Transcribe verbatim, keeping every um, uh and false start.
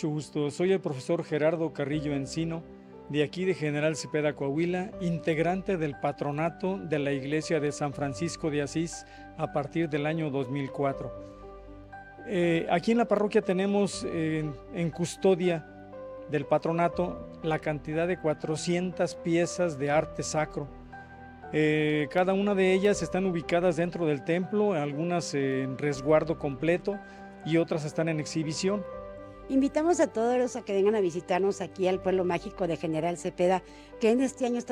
Mucho gusto. Soy el profesor Gerardo Carrillo Encino, de aquí de General Cepeda, Coahuila, integrante del patronato de la Iglesia de San Francisco de Asís a partir del año dos mil cuatro. Eh, aquí en la parroquia tenemos eh, en custodia del patronato la cantidad de cuatrocientas piezas de arte sacro. Eh, cada una de ellas están ubicadas dentro del templo, algunas en resguardo completo y otras están en exhibición. Invitamos a todos a que vengan a visitarnos aquí al pueblo mágico de General Cepeda, que en este año está